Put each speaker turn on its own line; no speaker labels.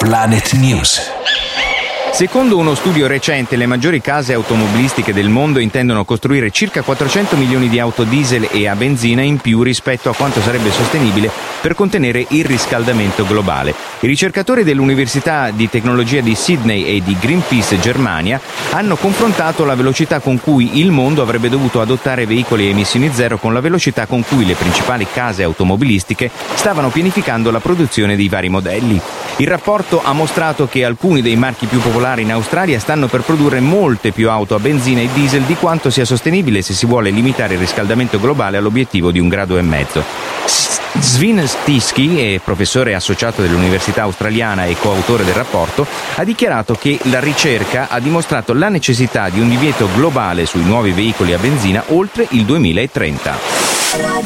Planet News.
Secondo uno studio recente, le maggiori case automobilistiche del mondo intendono costruire circa 400 milioni di auto diesel e a benzina in più rispetto a quanto sarebbe sostenibile per contenere il riscaldamento globale. I ricercatori dell'Università di Tecnologia di Sydney e di Greenpeace Germania hanno confrontato la velocità con cui il mondo avrebbe dovuto adottare veicoli a emissioni zero con la velocità con cui le principali case automobilistiche stavano pianificando la produzione dei vari modelli. Il rapporto ha mostrato che alcuni dei marchi più popolari in Australia stanno per produrre molte più auto a benzina e diesel di quanto sia sostenibile se si vuole limitare il riscaldamento globale all'obiettivo di 1,5 gradi. Sven Stisky, professore associato dell'Università australiana e coautore del rapporto, ha dichiarato che la ricerca ha dimostrato la necessità di un divieto globale sui nuovi veicoli a benzina oltre il 2030.